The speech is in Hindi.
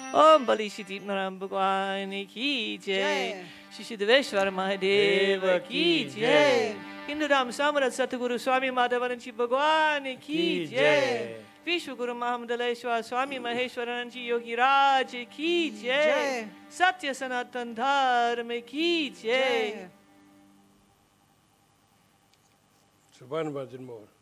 ओम बलि सिद्धिनारायण भगवान की जय। श्री सिद्धेश्वर महादेव की जय। हिंदू राम समर्थ सतगुरु स्वामी माधवानंद जी भगवान की जय। विश्व गुरु महामंडलेश्वर स्वामी महेश्वरानंद जी योगी राज की जय। सत्य सनातन धर्म की जय। So one more.